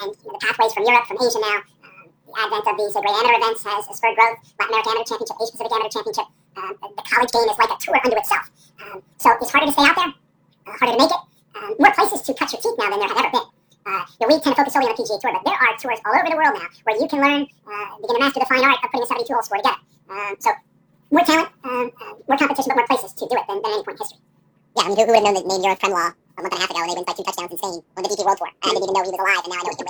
and the pathways from Europe, from Asia now. The advent of these great amateur events has spurred growth. Latin American Amateur Championship, Asia Pacific Amateur Championship. The college game is like a tour unto itself. So it's harder to stay out there, harder to make it. More places to cut your teeth now than there have ever been. We tend to focus solely on the PGA Tour, but there are tours all over the world now where you can learn, begin to master the fine art of putting a 72-hole score together. So more talent, more competition, but more places to do it than any point in history. Yeah, I mean, who would have known the name Euro Prem Law a month and a half ago when they wins by 2 touchdowns insane on the DP World Tour? I didn't even know he was alive, and now I know what